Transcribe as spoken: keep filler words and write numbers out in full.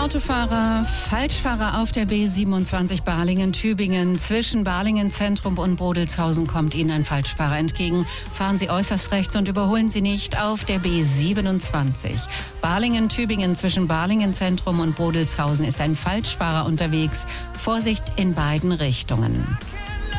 Autofahrer, Falschfahrer auf der B siebenundzwanzig Balingen-Tübingen. Zwischen Balingen-Zentrum und Brodelshausen kommt Ihnen ein Falschfahrer entgegen. Fahren Sie äußerst rechts und überholen Sie nicht auf der B siebenundzwanzig. Balingen-Tübingen, zwischen Balingen-Zentrum und Brodelshausen ist ein Falschfahrer unterwegs. Vorsicht in beiden Richtungen.